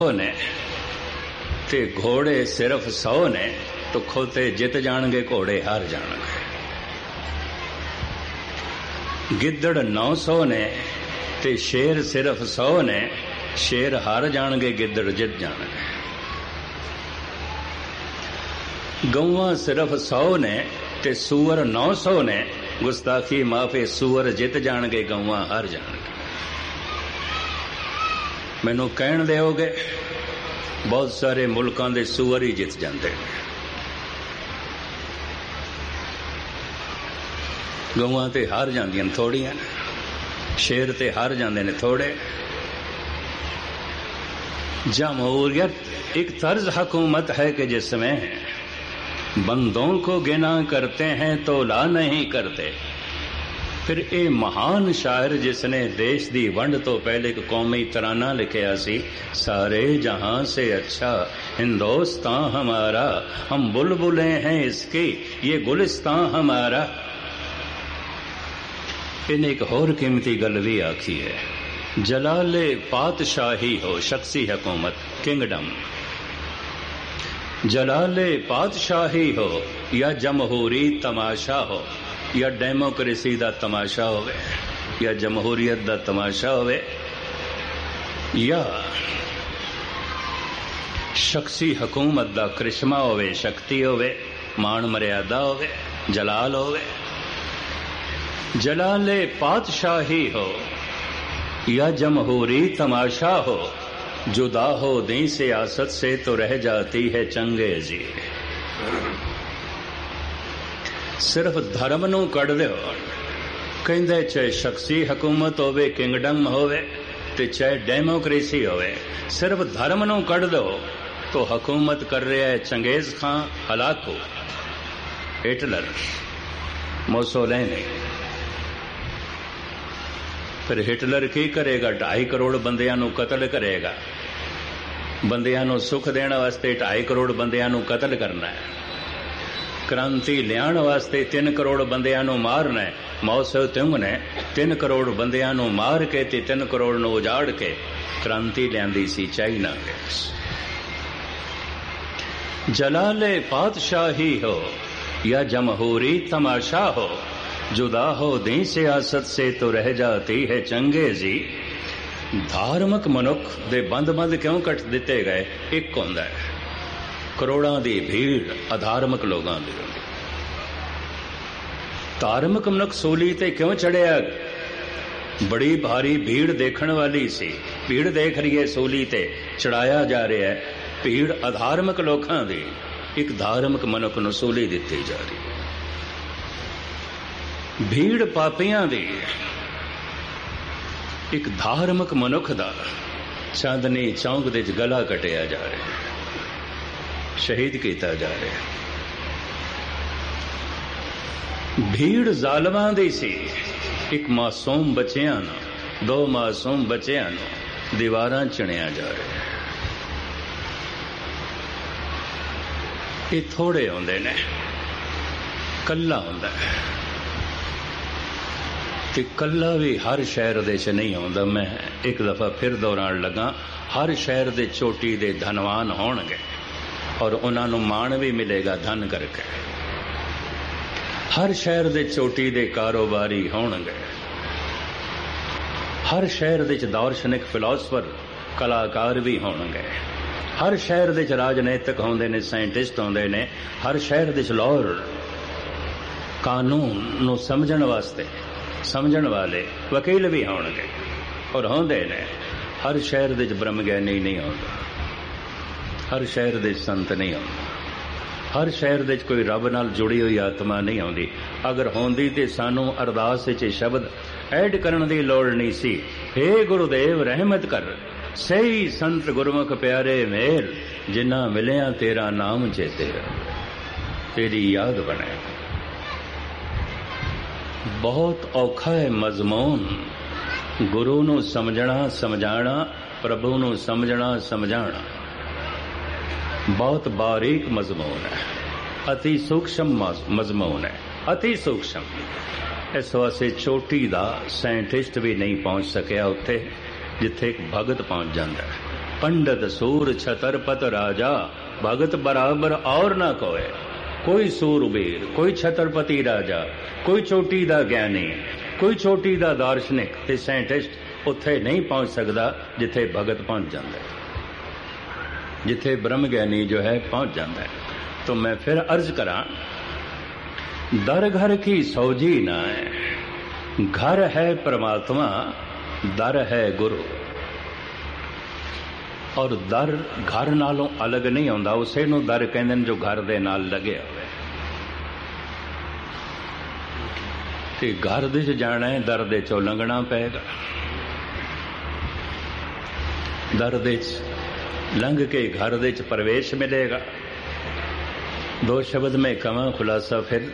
ने ते घोड़े सिर्फ 100 ने तो खोते जित जाणगे घोड़े हार जाणगे। गिद्दड़ 900 ने ते शेर सिर्फ 100 ने शेर हार जाणगे गिद्दड़ जित जाणगे। गौवां सिर्फ 100 ने ते सूअर 900 ने गुस्ताखी माफे सूअर जित जाणगे गौवां हार जाणगे। मैनू कहण दिओगे बहुत सारे मुल्कां दे सूअर ही जित जाते हैं, गौवां ते हार जांदियां थोड़ियां, शेर ते हार जांदे ने थोड़े। जमहूरियत एक तर्ज हुकूमत है कि जिसमें बंदों को गिना करते हैं तो ला नहीं करते। फिर ये महान शायर जिसने देश दी वंड तो पहले एक कौमी तराना लिखिया सी, सारे जहां से अच्छा हिंदुस्तान हमारा, हम बुलबुले हैं इसकी ये गुलिस्तान हमारा। इन्हें एक होर कीमती गल भी आखी है, जलाले पातशाही हो शख्सी हुकूमत किंगडम, जलाले पातशाही हो या जमहूरी तमाशा हो या डेमोक्रेसी दा तमाशा होवे या जमहूरियत दा तमाशा होवे या शख्सी हुकूमत दा करिश्मा होवे, शक्ति होवे, मान मर्यादा होवे, जलाल होवे। जलाले पातशाही हो या जमहूरी तमाशा हो, जुदा हो दी सियासत से तो रह जाती है चंगेजी। सिर्फ धर्म नूं कढ दिओ, कहंदे चाहे शख्सी हुकूमत होवे, किंगडम होवे ते चाहे डेमोक्रेसी होवे, सिर्फ धर्म नूं कढ दो तो हुकूमत कर रहा है चंगेज खां, हलाकू, हिटलर, मोसोलिनी। फिर हिटलर की करेगा? 2.5 करोड़ बंदियां नूं कतल करेगा। बंदियां नूं सुख देने वास्ते 2.5 करोड़ बंदियां नूं कतल करना है। क्रांति लियाण वास्ते 3 करोड़ बंदियां नूं मारना है। माओ से तुंग ने 3 करोड़ बंदियां नूं मार के ते 3 करोड़ नूं उजाड़ के क्रांति लियांदी सी चाइना विच। जलाले पातशाही हो या जमहूरी तमाशा हो, जुदा हो दी सियासत से तो रह जाती है चंगेजी। धार्मिक मनुख दे बंद बंद क्यों कट दिते गए? एक होंदा है करोड़ां दी भीड़ अधार्मिक लोगां दी। धार्मिक मनुख सूली ते क्यों चढ़िया? बड़ी भारी भीड़ देखण वाली सी, भीड़ देख रही है सूली ते, चढ़ाया जा रहा है। भीड़ अधार्मिक लोकां दी, एक धार्मिक मनुख नूं सूली दित्ती जा रही। भीड़ पापियां दी, एक धार्मिक मनुख दा चांदनी चौक दे गला कटिया जा रहा है, शहीद किया जा रहा है। भीड़ जालमां दी सी, एक मासूम बच्चियां नूं, 2 मासूम बच्चियां नूं दीवारां चिणिया जा रहा है। ये थोड़े होंदे ने, कल्ला होंदा है ते कल्ला भी हर शहर दे च नहीं होंदा। मैं एक दफा फिर दोहराण लगा, हर शहर दे चोटी दे धनवान होणगे और उन्होंने माण भी मिलेगा धन करके। हर शहर दे चोटी दे कारोबारी होणगे, हर शहर दे दार्शनिक फिलोसफर कलाकार भी होणगे, हर शहर दे राजनीतिक होंदे ने, साइंटिस्ट होंदे ने, हर शहर दे लॉयर कानून नूं समझण वास्ते समझण वाले वकील भी होणगे और होंदे ने। हर शहर दे ब्रह्मज्ञानी नहीं होंदा, हर शहर दे संत नहीं होंदा, हर शहर दे कोई रब नाल जुड़ी हुई आत्मा नहीं होंदी। अगर होंदी ते सानू अरदास विच शब्द ऐड करन दी लोड़ नहीं सी, हे गुरुदेव रहमत कर, सही संत गुरमुख प्यारे मेल, जिन्ना मिलिया तेरा नाम चेते, तेरी याद बने। बहुत औखा है मजमून गुरु नू समझना समझाना, प्रभु नू समझना समझाना। बहुत बारीक मजमून है, अति सूक्ष्म मजमून है, अति सूक्ष्म। इस वास्ते चोटी दा साइंटिस्ट भी नहीं पहुंच सकिया उत्थे जिथे एक भगत पहुंच जाता है। पंडित सूर छतरपत राजा, भगत बराबर और ना कोई। कोई सूरबीर, कोई छतरपति राजा, कोई चोटी दा ज्ञानी, कोई चोटी दा दार्शनिक ते साइंटिस्ट उत्थे नहीं पहुंच सकता जिथे भगत पहुंच जाता है, जिथे ब्रह्म ज्ञानी जो है पहुंच जाता है। तो मैं फिर अर्ज करा, दर घर की सौजी ना है, घर है परमात्मा, दर है गुरु। और दर घर नालों अलग नहीं होंदा, उसे नूं दर कहंदे ने जो घर दे नाल लगे होवे। ते घर दे च जाना है, दर दे चों लंघना पेगा। दर दे च लंघ के घर दे च प्रवेश मिलेगा। दो शब्द में कवां खुलासा फिर,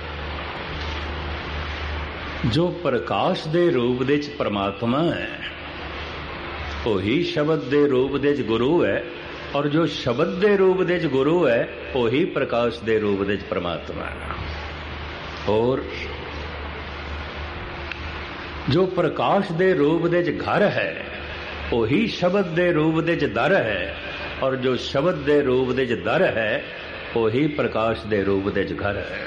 जो प्रकाश दे रूप दे च परमात्मा है, वही शब्द दे रूप दे च गुरु है, और जो शब्द दे रूप दे च गुरु है वही प्रकाश दे रूप दे च परमात्मा है। और जो प्रकाश दे रूप दे च घर है वही शब्द दे रूप दे च दर है, और जो शब्द दे रूप दे च दर है वही प्रकाश दे रूप दे च घर है।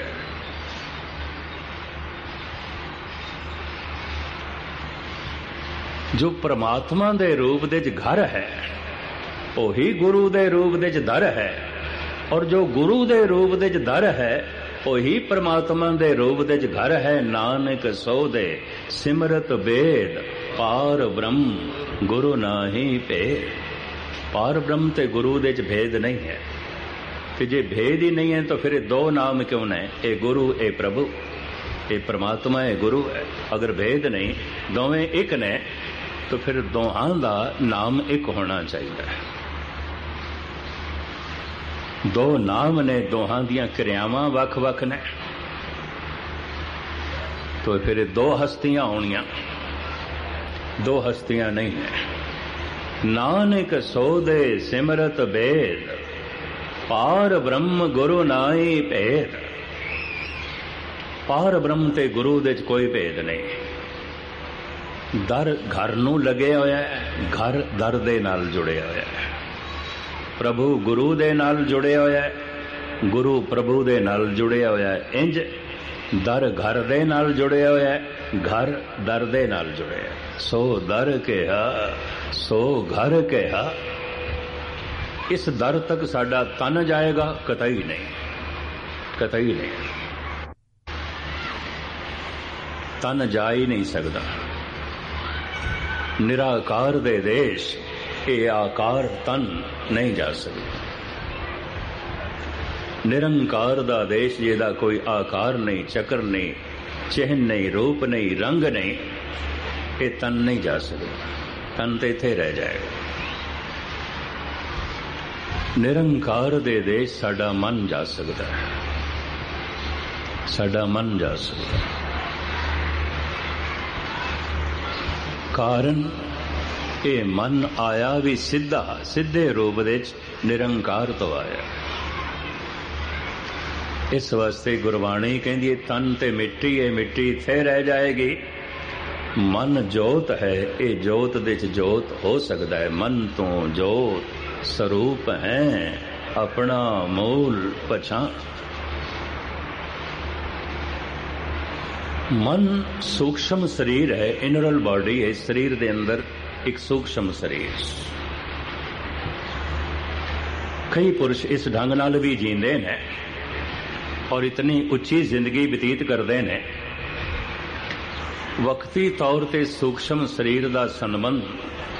जो परमात्मा दे रूप दे च घर है वही गुरु दे रूप दे च दर है, और जो गुरु दे रूप दे च दर है वही परमात्मा दे रूप दे च घर है। नानक सो दे सिमरत बेद, पार ब्रह्म गुरु नाही भेद। पार ब्रह्म ते गुरु दे च भेद नहीं है। कि जे भेद ही नहीं है तो फिर दो नाम क्यों ने, ए गुरु ए प्रभु, ए परमात्मा ए गुरु है। अगर भेद नहीं, दोवें एक ने, तो फिर दोहां दा नाम एक होना चाहिए। दो नाम ने, दोहां दियां क्रियावां वख वख ने, तो फिर दो हस्तियां होनियां, दो हस्तियां नहीं है। नानक सो दे सिमरत बेद, पार ब्रह्म गुरु नाई भेद। पार ब्रह्म ते गुरु दे च कोई भेद नहीं। दर घर नूं लगे होया है, घर दर दे नाल जुड़े होया है। प्रभु गुरु दे नाल जुड़े होया है, गुरु प्रभु दे नाल जुड़े होया है। इंज दर घर दे नाल जुड़े होया है, घर दर दे नाल जुड़े है। सो दर कहा, सो घर कहा। इस दर तक साडा तन जाएगा? कतई नहीं, कतई नहीं। तन जा ही नहीं सकता। निराकार दे देश ये आकार तन नहीं जा सकता। निरंकार दा देश जिहदा कोई आकार नहीं, चक्र नहीं, चिन्ह नहीं, रूप नहीं, रंग नहीं, ये तन नहीं जा सकता। तन तो इत्थे रह जाएगा। निरंकार दे देश साडा मन जा सकता है, साडा मन जा सकता है। कारण ये मन आया भी सीधा, सीधे रूप दे निरंकार तो आया। इस वास्ते गुरबाणी कहती है तन ते मिट्टी है, मिट्टी इत्थे रह जाएगी। मन जोत है, ये जोत दे च जोत हो सकता है। मन तो जोत स्वरूप है, अपना मूल पहचान। मन सूक्ष्म शरीर है, इनरल बॉडी है। शरीर दे अंदर एक सूक्ष्म शरीर। कई पुरुष इस ढंग नाल भी जींदे ने और इतनी उच्ची जिंदगी बतीत करते ने, वक्ती तौर ते सूक्ष्म शरीर दा संबंध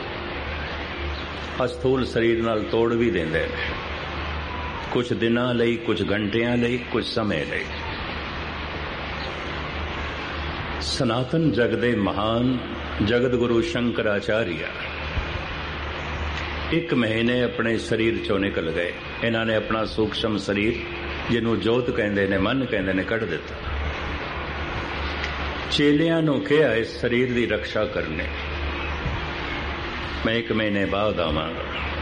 अस्थूल शरीर नाल तोड़ भी देंदे ने। कुछ दिनां लई, कुछ घंटियां लई, कुछ समय लई। सनातन जग दे महान जगत गुरु शंकराचार्य 1 महीने अपने शरीर चों निकल गए। इन्हां ने अपना सूक्ष्म शरीर जिन्हों जोत कहंदे ने, मन कहंदे ने, कढ़ दिता। चेलियां नूं कहा इस शरीर की रक्षा करने, मैं 1 महीने बाद आवांगा।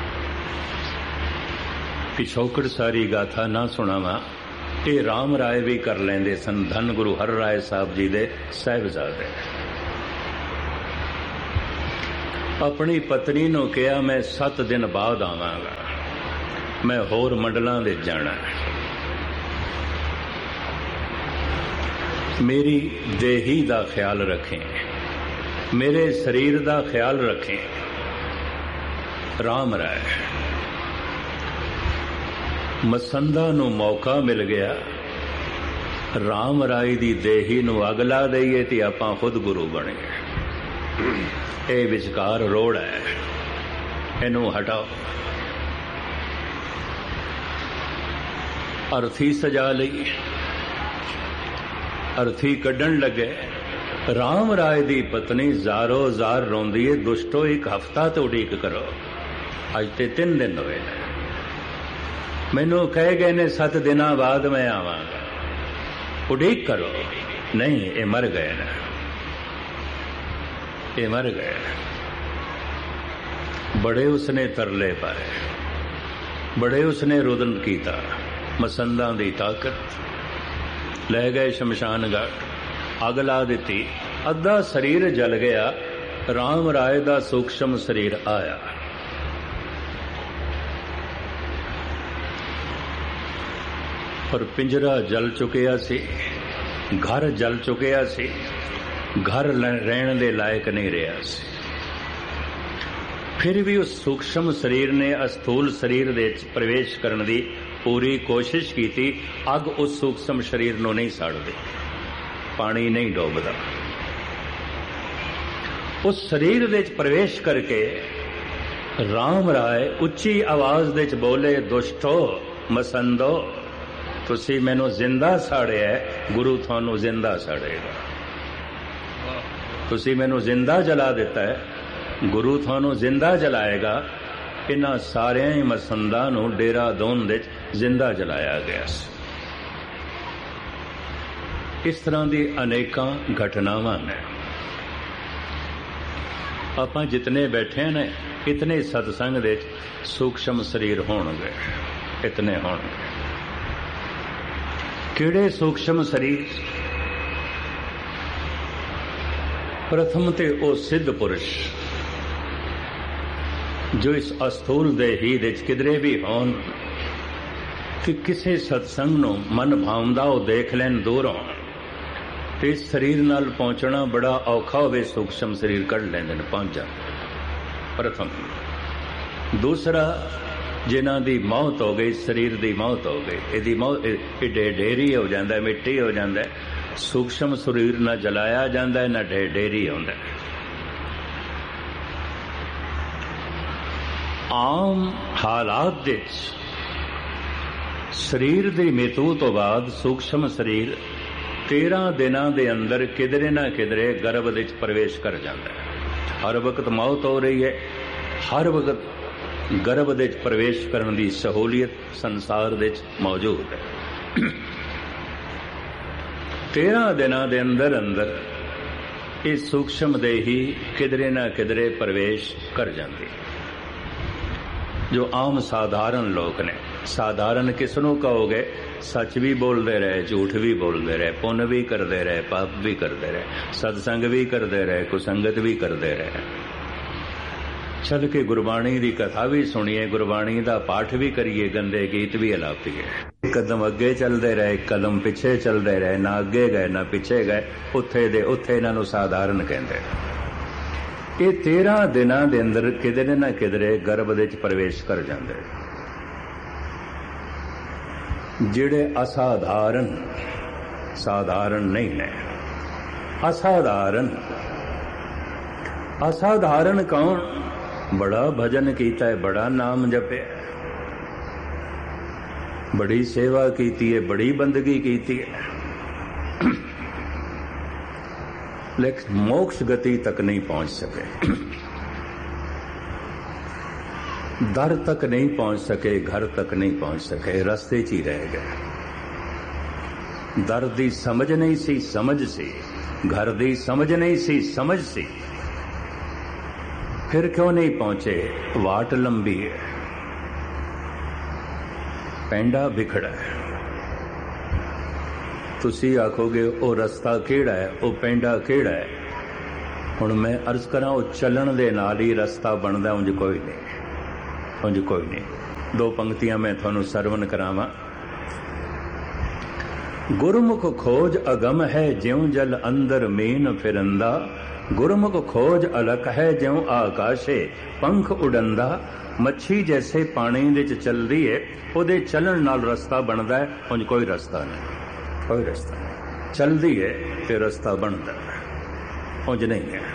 पिछोकड़ सारी गाथा ना सुनावा, ये राम राय भी कर लेंदे सन। धन गुरु हर राय साहब जी दे साहिबजादे। अपनी पत्नी नूं कहा मैं 7 दिन बाद आवांगा, मैं होर मंडलां दे जाना, मेरी देही दा ख्याल रखें, मेरे शरीर दा ख्याल रखें। राम राय मसंदा नूं मौका मिल गया, राम राय दी देही नूं अग ला दईए ते आपां खुद गुरु बन गए। ये विचकार रोड़ है, इनू हटाओ। अर्थी सजा लई, अर्थी कड्ढण लगे। राम राय दी पत्नी जारो जार रोंदी है, दुष्टो एक हफ्ता तो उड़ीक करो, अज ते 3 दिन होए ने, मैनू कह गए ने 7 दिन बाद मैं आवांगा, उड़ीक करो। नहीं, ये मर गए ना, ये मर गए। बड़े उसने तरले पाए, बड़े उसने रुदन कीता, मसंदा दी ताकत ले गए शमशान घाट, अग ला दी, अद्धा शरीर जल गया, राम राय दा सूक्ष्म शरीर आया। पर पिंजरा जल चुकिया सी, घर जल चुकिया सी, घर रहने दे लायक नहीं रहा सी। फिर भी उस सूक्ष्म शरीर ने अस्थूल शरीर दे प्रवेश करने की पूरी कोशिश की थी। अग उस सूक्ष्म शरीर नूं नहीं साड़दी, पानी नहीं डोबदा। उस शरीर दे प्रवेश करके राम राय उच्ची आवाज दे बोले, दुष्टो मसंदो, तुसी मैनू जिंदा साड़िया, गुरु थानू जिंदा साड़ेगा। तुसी मैनू जिंदा जला दिता है, गुरु थानू जिंदा जलाएगा। इन्हां सारियां ही मसंदा नू डेरा दोन दे जिंदा जलाया गया। इस तरह की अनेकां घटनावां ने। आपां जितने बैठे ने, इतने सत्संग दे सूक्ष्म शरीर होणगे, इतने होणगे। किहड़े सूक्ष्म शरीर? प्रथम ते ओ सिद्ध पुरुष जो इस अस्थूल देही दे किधरे भी होन, कि किसी सत्संग नूं मन भावदा हो देख लैन दूरों, ते इस शरीर नाल पहुंचना बड़ा औखा होवे, सूक्ष्म शरीर कढ़ लैंदे ने, पहुंच जाते। प्रथम। दूसरा, जिन्हां दी मौत हो गई, शरीर दी मौत हो गई, इहदी मौत ढेरी हो जाता है, मिट्टी हो जाता है। सूक्ष्म शरीर न जलाया जाता है, न ढेरी होता है। आम हालात दे शरीर दी मृत्यु तो बाद सूक्ष्म शरीर 13 दिनां दे अंदर किधरे ना किधरे गर्भ दे प्रवेश कर जाता है। हर वक्त मौत हो रही है, हर वक्त गर्भ दे प्रवेश करने की सहूलियत संसार दे मौजूद है। 13 दिनां दे अंदर अंदर इस सूक्ष्म देही किधरे ना किधरे प्रवेश कर जाती है। जो आम साधारण लोग ने, साधारण किसनों कहोगे? सच भी बोलते रहे, झूठ भी बोलते रहे, पुण्य भी करते रहे, पाप भी करते रहे, सत्संग भी करते रहे, कुसंगत भी करते रहे, चल के गुरबाणी की कथा भी सुनिए, गुरबाणी का पाठ भी करिए, गंदे गीत भी अलापीए। एक कदम अगे चलते रहे, एक कदम पिछे चलते रहे, ना अगे गए ना पिछे गए, उत्थे दे उत्थे इन्हां नूं साधारण कहंदे। ये 13 दिनां दे अंदर किधरे ना किधरे गर्भ दे प्रवेश कर जाते। जिहड़े असाधारण, साधारण नहीं ने, असाधारण। असाधारण कौन? बड़ा भजन कीता है, बड़ा नाम जपे, बड़ी सेवा कीती है, बड़ी बंदगी कीती है, लेकिन मोक्ष गति तक नहीं पहुंच सके, दर तक नहीं पहुंच सके, घर तक नहीं पहुंच सके, रास्ते च ही रह गए। दर दी समझ नहीं सी, समझ सी, घर दी समझ नहीं सी, समझ सी, फिर क्यों नहीं पहुंचे? वाट लंबी है, पैंडा बिखड़ा है। तुसी आखोगे ओ रस्ता केड़ा है, ओ पैंडा केड़ा है? ਹੁਣ मैं अर्ज करा वो चलन दे नाल ही रस्ता बनता, उंज कोई नहीं, उंज कोई नहीं। दो पंक्तियां मैं थानू सरवण करावां। गुरमुख खोज अगम है ज्यों जल अंदर मीन फिरंदा, गुरमुख खोज अलख है ज्यों आकाशे पंख उड़ंदा। मच्छी जैसे पानी दे च चलदी है, ओदे चलन नाल रस्ता बनदा है, उंज कोई रस्ता नहीं, कोई रस्ता नहीं। चलदी है ते रस्ता बनदा है, उंज नहीं है।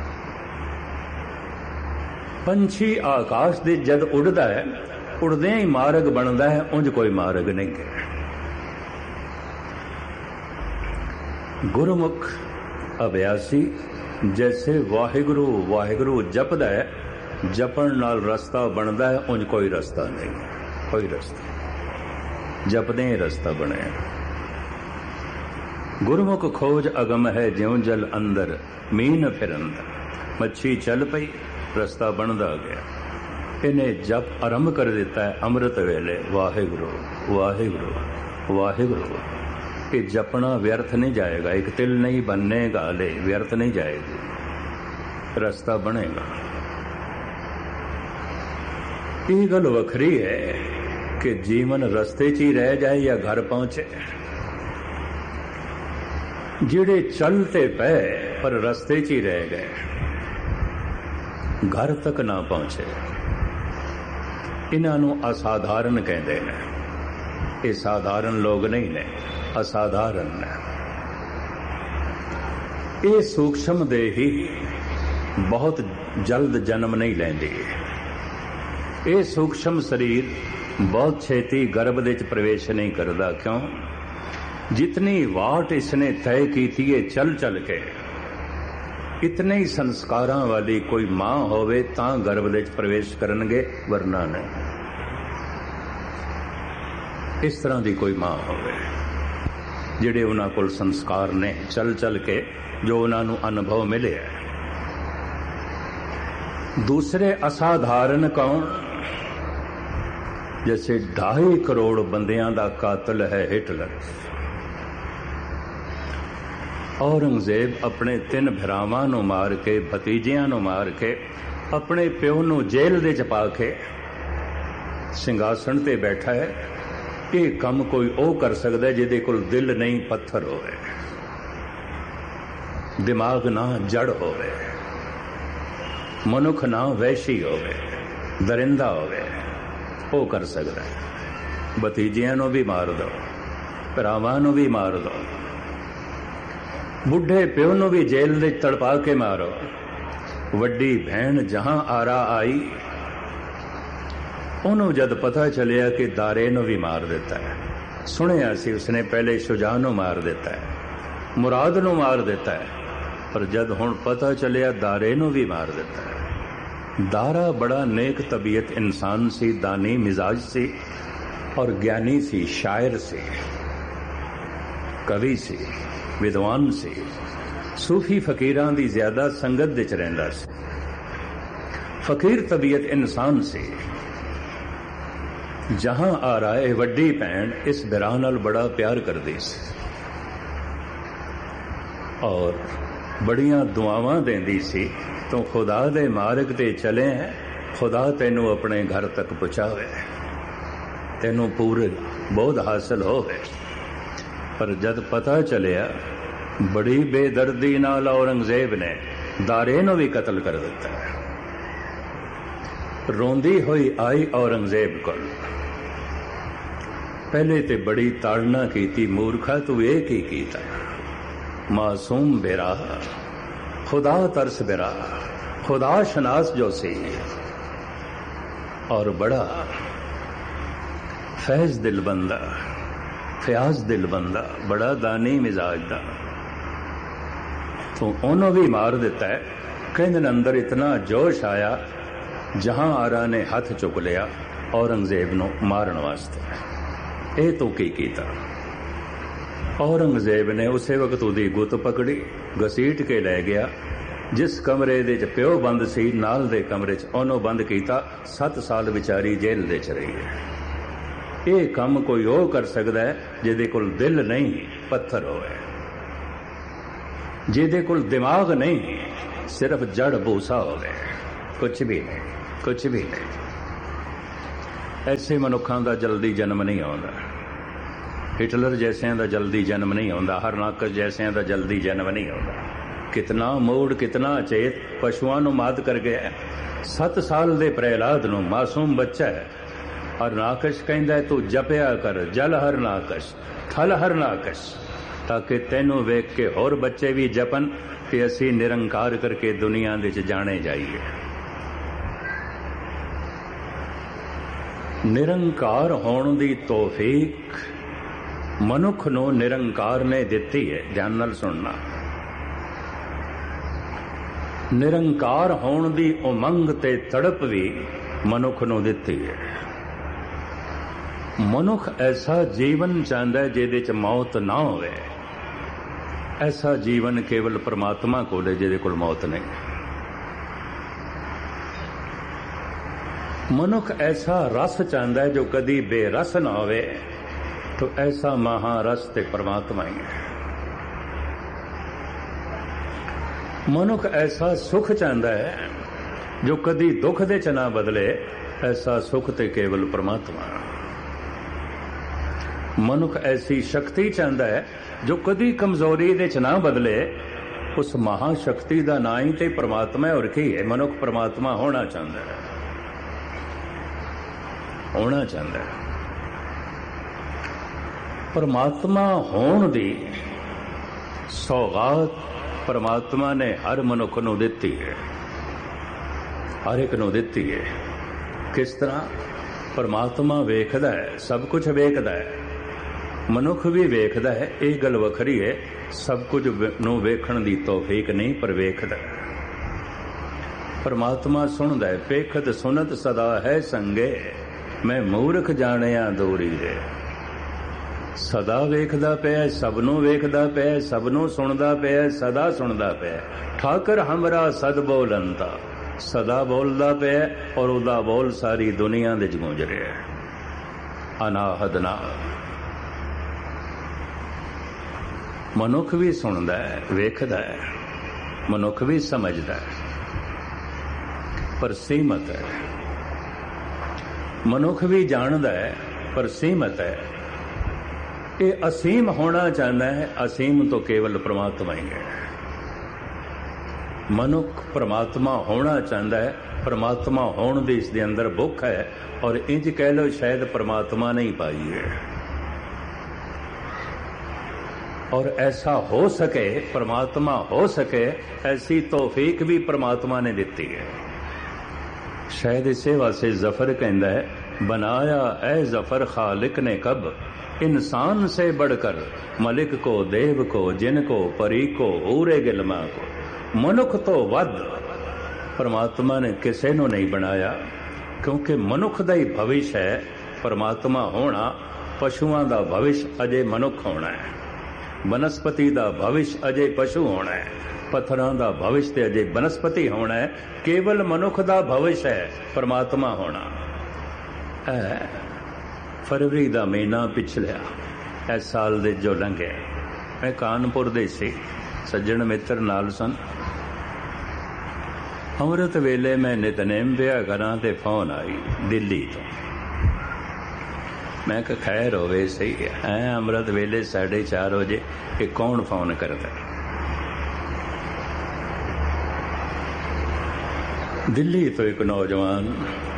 पंछी आकाश दे जद उड़दा है, उड़दे ही मार्ग बनदा है, उंज कोई मार्ग नहीं है। गुरमुख अभ्यासी जैसे वाहिगुरु वाहिगुरु जपदा है, जपण नाल रस्ता बनदा है, उंज कोई रस्ता नहीं, कोई रस्ता जपदे ही रस्ता बने। गुरमुख खोज अगम है ज्यों जल अंदर मीन फिरंदा। मच्छी चल पई, रस्ता बनदा गया। इन्हें जप आरंभ कर देता है अमृत वेले, वाहिगुरु वाहिगुरु वाहिगुरु। ये जपना व्यर्थ नहीं जाएगा, एक तिल नहीं बनने गाले व्यर्थ नहीं जाएगी, रस्ता बनेगा। ये गल वखरी है कि जीवन रस्ते च ही रह जाए या घर पहुंचे। जिहड़े चलते पे पर रस्ते च ही रह गए, घर तक ना पहुंचे, इन्हां नूं असाधारण कहते हैं। ये साधारण लोग नहीं ने, असाधारण ने। ये सूक्ष्म देही बहुत जल्द जन्म नहीं लैंदी। ये सूक्ष्म शरीर बहुत छेती गर्भ दे च प्रवेश नहीं करता। क्यों? जितनी वाट इसने तय की थी ये चल चल के, इतने ही संस्कारां वाली कोई मां होवे तां गर्भ दे च प्रवेश करनगे, वरना नहीं। इस तरह की कोई मां होवे जिहड़े उन्हां कोल संस्कार ने चल चल के जो उन्हां नूं अनुभव मिले। दूसरे असाधारण कौन? जैसे 2.5 करोड़ बंदियां दा कातल है हिटलर। औरंगजेब अपने 3 भरावां नूं मार के, भतीजियां नूं मार के, अपने प्यो नूं जेल दे च पा के सिंघासन ते बैठा है। ये काम कोई ओ कर सकदा है जिहदे कोल दिल नहीं, पत्थर होवे, दिमाग ना जड़ होवे, मनुख ना वैशी होवे, दरिंदा होवे, ओ कर सकदा है। भतीजियां नूं भी मार दो, भरावां नूं भी मार दो, बुढ़े प्यो नूं भी जेल दे तड़पा के मारो। वड्डी भैन जहां आरा आई, उन्होंने जद पता चलिया कि दारे नूं भी मार देता है। सुनिया सी उसने पहले शुजा नूं मार देता है, मुराद नूं मार देता है, पर जद हुण पता चलिया दारे नूं भी मार देता है। दारा बड़ा नेक तबीयत इंसान सी, दानी मिजाज सी और ज्ञानी सी, शायर सी, कवि सी, विद्वान सी, सूफी फकीरां दी ज्यादा संगत दे च रहिंदा सी। फकीर तबीयत इंसान सी। जहां आ रहा है वड्डी भैन इस बिराह नाल बड़ा प्यार करदी सी और बड़ियां दुआवां देंदी सी। तो खुदा दे मार्ग ते चले हैं, खुदा तेनू अपने घर तक पहुंचावे, तेनू पूरे बोध हासिल होवे। पर जद पता चलिया, बड़ी बेदर्दी नाल औरंगजेब ने दारे नूं भी कतल कर दिता है। रोंदी हुई आई औरंगजेब कोल। पहले ते बड़ी ताड़ना कीती, मूर्खा तू ये की कीता? मासूम बिरा, खुदा तरस बिरा, खुदा शनास जो सी और बड़ा फैज दिल बंदा, फयाज दिल बंदा, बड़ा दानी मिजाज दा, तो उन्होंने भी मार देता है। कहने अंदर इतना जोश आया, जहां आरा ने हाथ चुक लिया औरंगजेब नूं मारन वास्ते। ये तो की कीता? औरंगजेब ने उसे वक्त उहदी गुत पकड़ी, घसीट के लै गया। जिस कमरे दे च प्यो बंद सी, नाल दे कमरे च ओनों बंद कीता। 7 साल बेचारी जेल दे च रही है। ये काम कोई ओ कर सकता है जिहदे कोल दिल नहीं, पत्थर होवे। ਜਿਹਦੇ ਕੋਲ ਦਿਮਾਗ ਨਹੀਂ, ਸਿਰਫ ਜੜ ਭੂਸਾ ਹੋਵੇ, ਕੁਛ ਵੀ ਨਹੀਂ, ਕੁਛ ਵੀ ਨਹੀਂ। ਐਸੇ ਮਨੁੱਖਾਂ ਦਾ ਜਲਦੀ ਜਨਮ ਨਹੀਂ ਆਉਂਦਾ। ਹਿਟਲਰ ਜੈਸਿਆਂ ਦਾ ਜਲਦੀ ਜਨਮ ਨਹੀਂ ਆਉਂਦਾ, ਹਰਨਾਕਸ਼ ਜੈਸਿਆਂ ਦਾ ਜਲਦੀ ਜਨਮ ਨਹੀਂ ਆਉਂਦਾ। ਕਿਤਨਾ ਮੂੜ, ਕਿਤਨਾ ਅਚੇਤ, ਪਸ਼ੂਆਂ ਨੂੰ ਮਾਤ ਕਰ ਗਿਆ। 7 ਸਾਲ ਦੇ ਪ੍ਰਹਿਲਾਦ ਨੂੰ, ਮਾਸੂਮ ਬੱਚਾ ਹੈ, ਹਰਨਾਕਸ਼ ਕਹਿੰਦਾ ਤੂੰ ਜਪਿਆ ਕਰ ਜਲ ਹਰਨਾਕਸ਼, ਥਲ ਹਰਨਾਕਸ਼, ਤਾਂ ਕਿ ਤੈਨੂੰ ਵੇਖ ਕੇ ਹੋਰ ਬੱਚੇ ਵੀ ਜਪਨ ਤੇ ਅਸੀਂ ਨਿਰੰਕਾਰ ਕਰਕੇ ਦੁਨੀਆ ਦੇ ਵਿੱਚ ਜਾਣੇ ਜਾਈਏ। ਨਿਰੰਕਾਰ ਹੋਣ ਦੀ ਤੌਫੀਕ ਮਨੁੱਖ ਨੂੰ ਨਿਰੰਕਾਰ ਨੇ ਦਿੱਤੀ ਹੈ। ਧਿਆਨ ਨਾਲ ਸੁਣਨਾ। ਨਿਰੰਕਾਰ ਹੋਣ ਦੀ ਉਮੰਗ ਤੇ ਤੜਪ ਵੀ ਮਨੁੱਖ ਨੂੰ ਦਿੱਤੀ ਹੈ। ਮਨੁੱਖ ਐਸਾ ਜੀਵਨ ਚਾਹੁੰਦਾ ਹੈ ਜਿਹਦੇ ਚ ਮੌਤ ਨਾ ਹੋਵੇ। ਐਸਾ ਜੀਵਨ ਕੇਵਲ ਪਰਮਾਤਮਾ ਕੋਲ ਹੈ ਜਿਹਦੇ ਕੋਲ ਮੌਤ ਨਹੀਂ। ਮਨੁੱਖ ਐਸਾ ਰਸ ਚਾਹੁੰਦਾ ਹੈ ਜੋ ਕਦੀ ਬੇਰਸ ਨਾ ਹੋਵੇ, तो ऐसा महारस ते परमात्मा ही है। मनुख ऐसा सुख चाहता है जो कदी दुख दे च ना बदले, ऐसा सुख ते केवल परमात्मा। मनुख ऐसी शक्ति चाहता है जो कदी कमजोरी दे च ना बदले, उस महाशक्ति का ना ही ते परमात्मा है। और की है? मनुख परमात्मा होना चाहता है, होना चाहता है। परमात्मा होण दी सौगात परमात्मा ने हर मनुख नूं दित्ती है, हर एक नूं दित्ती है। किस तरह? परमात्मा वेखदा है, सब कुछ वेखदा है, मनुख भी वेखदा है। ये गल वखरी है, सब कुछ नूं वेखण दी तौफीक नहीं, पर वेखदा है। परमात्मा सुनदा है, पेखत सुनत सदा है संगे, मैं मूर्ख जाणिया दूरी है। सदा वेखदा पिया, सबनों वेखदा पिया, सबनों सुनदा पिया, सदा सुनदा पिया। ठाकर हमरा सद बोलंता, सदा बोलदा पिया और उदा बोल सारी दुनिया दे गूंज रहा है अनाहद नाल। मनुख भी सुनदा है, वेखदा है, मनुख भी समझदा है, पर सीमत है। मनुख भी जानदा है, पर सीमत है। ये असीम होना चाहता है, असीम तो केवल परमात्मा ही है। मनुख परमात्मा होना चाहता है, परमात्मा होने दी इसके अंदर भुख है, और इंज कह लो शायद परमात्मा नहीं पाई है। और ऐसा हो सके, परमात्मा हो सके, ऐसी तौफीक भी परमात्मा ने दी है। शायद इसे वास्ते जफर कहता है, बनाया ऐ जफर खालिक ने कब, इंसान से बढ़कर मलिक को, देव को, जिन को, परी को, हूरे गिलमा को, मनुख तो वध परमात्मा ने किसी को नहीं बनाया। क्योंकि मनुख का ही भविष्य है परमात्मा होना, पशुओं का भविष्य अजे मनुख होना है, वनस्पति का भविष्य अजे पशु होना है, पत्थरों का भविष्य अजे वनस्पति होना है। केवल मनुख का भविष्य है परमात्मा होना है। फरवरी का महीना पिछलिया इस साल दे जो लंघे, मैं कानपुर दे सी, सज्जन मित्र नाल सन। अमृत वेले मैं नितनेम पिया करा ते फोन आई दिल्ली तो। मैं कहा खैर होवे सही है, अमृत वेले 4:30 बजे कि कौन फोन करता? दिल्ली तो एक नौजवान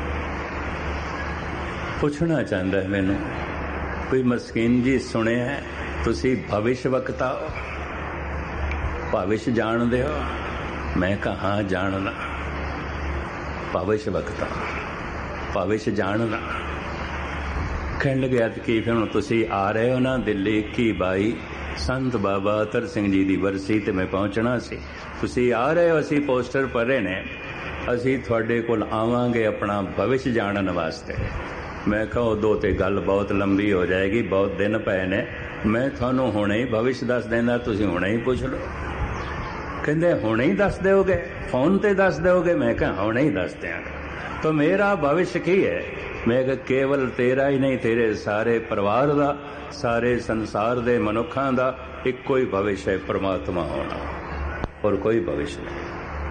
पूछना चाहता है मैनू, कोई मस्कीन जी सुने है तुसी भविष्य वक्ता हो, भविष्य जानदे हो? मैं कहा हाँ जानना, भविष्य वक्ता, भविष्य जानना। कहने लगे कि फिर तुसी आ रहे हो ना दिल्ली 21/22 संत बाबा अतर सिंह जी की बरसी ते मैं पहुंचना सी, तुसी आ रहे हो? असी पोस्टर पढ़े ने, असी तुहाडे कोल आवांगे अपना भविष्य जानन वास्ते। मैं कहा उदों ते गल बहुत लंबी हो जाएगी, बहुत दिन पए ने, मैं थानू हुणे ही भविष्य दस देना, तुसीं हुणे ही पूछ लो। कहंदे हुणे ही दस दोगे, फोन ते दस दोगे? मैं कहा हुणे ही दस देंगा। तो मेरा भविष्य की है? मैं कहा केवल तेरा ही नहीं, तेरे सारे परिवार का, सारे संसार दे मनुखां दा इक्को ही भविष्य है, परमात्मा होना। और कोई भविष्य नहीं।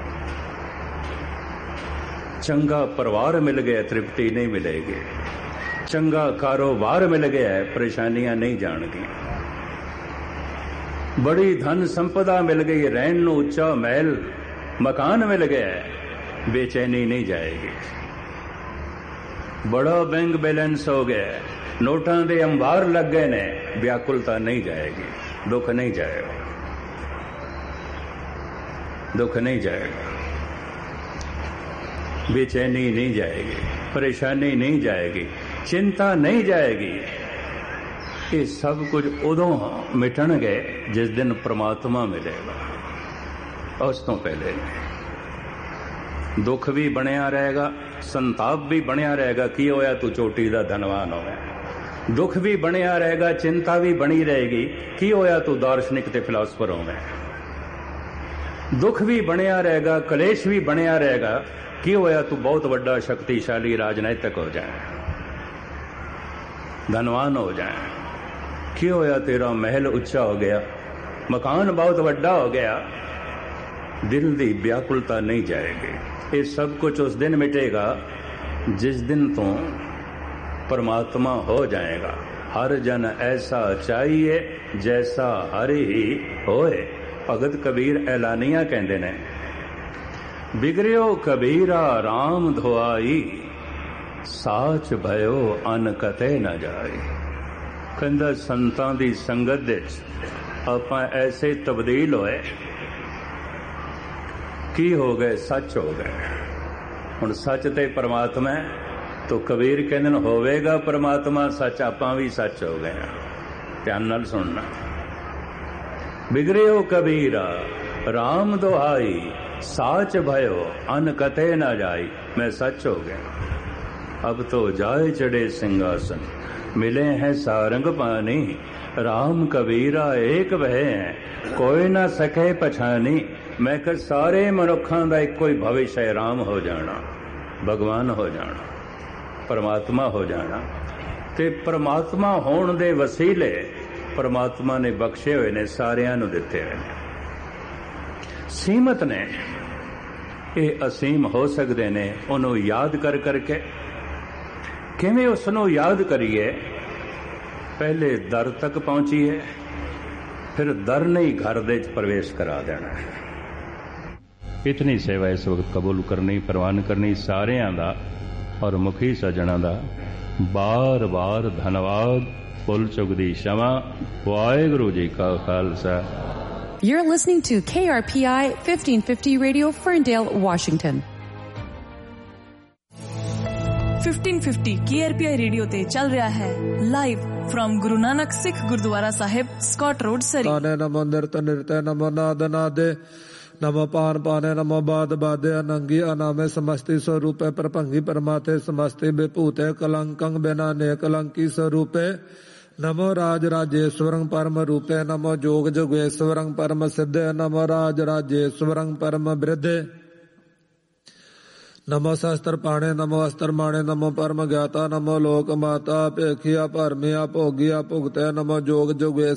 चंगा परिवार मिल गया तृप्ति नहीं मिलेगी, चंगा कारोबार मिल गया है परेशानियां नहीं जाणगियां, बड़ी धन संपदा मिल गई, रहन नूं उच्चा महल मकान मिल गया है, बेचैनी नहीं जाएगी। बड़ा बैंक बैलेंस हो गया है, नोटां दे अंबार लग गए ने, व्याकुलता नहीं जाएगी, दुख नहीं जाएगा, दुख नहीं जाएगा, बेचैनी नहीं जाएगी, परेशानी नहीं जाएगी, चिंता नहीं जाएगी। ये सब कुछ उदों मिटणगे जिस दिन परमात्मा मिलेगा, उस तो पहले नहीं। दुख भी बनिया रहेगा, संताप भी बनिया रहेगा, की होया तू चोटी दा धनवान होवे, दुख भी बनिया रहेगा, चिंता भी बनी रहेगी, की होया तू दार्शनिक ते फिलासफर होवे, दुख भी बनिया रहेगा, कलेश भी बनिया रहेगा, की होया तू बहुत बड़ा शक्तिशाली राजनैतिक हो जाए, धनवान हो जाए, की होया तेरा महल उच्चा हो गया, मकान बहुत बड़ा हो गया, दिल दी व्याकुलता नहीं जाएगी। ये सब कुछ उस दिन मिटेगा जिस दिन तू परमात्मा हो जाएगा। हर जन ऐसा चाहिए जैसा हर ही होए। भगत कबीर ऐलानिया कहते ने, बिगड़ियो कबीरा राम धोआई, साच भयो अन कते न जाए। कहंदा संतां दी संगत दे आपां ऐसे तब्दील होए, की हो गए, सच हो गए। हुण सच ते परमात्मा तो कबीर कहंदे ने होवेगा परमात्मा सच, आपां भी सच हो गए। ध्यान नाल सुनना, बिगड़ियो कबीरा राम दुहाई, साच भयो अन कते न जाई। मैं सच हो गया, अब तो जाए चढ़े सिंहासन, मिले हैं सारंग पानी। राम कबीरा एक वह है, कोई ना सके पछानी। मैं कह सारे मनुखों का एक कोई भविष्य है, राम हो जाना, भगवान हो जाना, परमात्मा हो जाना। ते परमात्मा होने दे वसीले परमात्मा ने बख्शे हुए ने, सारियां नूं दिते हुए ने। सीमत ने ये असीम हो सकते ने, उन्होंने याद कर करके। किवें उसनों याद करिए? पहले दर तक पहुंचीए, फिर दर नहीं घर दे प्रवेश करा देना है। इतनी सेवा इस वक्त कबूल करनी, प्रवान करनी सारियां दा और मुखी सजना दा बार बार धन्यवाद। फुल चुकदी क्षमा। वाहेगुरु जी का Khalsa. You're listening to KRPI 1550 Radio, Ferndale, Washington. 1550 KRPI radio ते चल रहा है live from Guru Nanak Sikh gurdwara Sahib, Scott road, सरी। नमो नृत्य नृत्य, नमो नाद नादे, नमो पान पाने, नमो बाद बादे, अनंगी अनामे, समस्ति स्वरूपे, प्रभंगी परमाते, समस्ति विभूते, कलंकं बिना ने कलंकी स्वरूपे। नमो राज राजेश्वरं परम रूपे, नमो जोग जोगेश्वरं परम सिद्धे, नमो राज राजेश्वरं परम वृद्धे। नमो शस्त्र पाणे, नमो अस्त्र माणे, नमो परम ज्ञाता, नमो लोक माता, पेखिया परमिया भोगिया भुगते, नमो जोग जोगेश